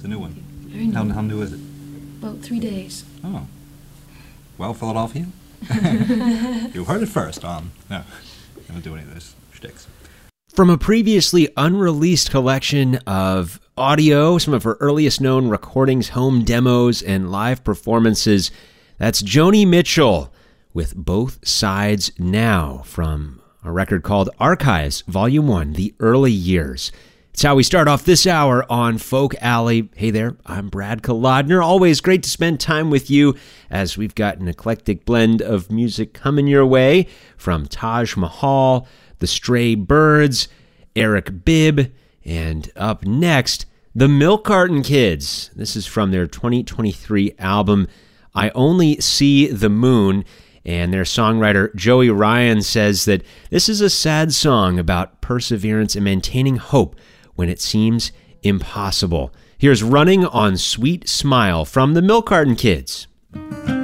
the new one. Very new. How new is it? About 3 days. Oh. Well, Philadelphia? You heard it first on... No, I don't do any of those shticks. From a previously unreleased collection of audio, some of her earliest known recordings, home demos, and live performances, that's Joni Mitchell with Both Sides Now from a record called Archives, Volume 1, The Early Years. It's how we start off this hour on Folk Alley. Hey there, I'm Brad Kolodner. Always great to spend time with you as we've got an eclectic blend of music coming your way from Taj Mahal, The Stray Birds, Eric Bibb, and up next, the Milk Carton Kids. This is from their 2023 album, I Only See the Moon. And their songwriter, Joey Ryan, says that this is a sad song about perseverance and maintaining hope when it seems impossible. Here's Running on Sweet Smile from the Milk Carton Kids.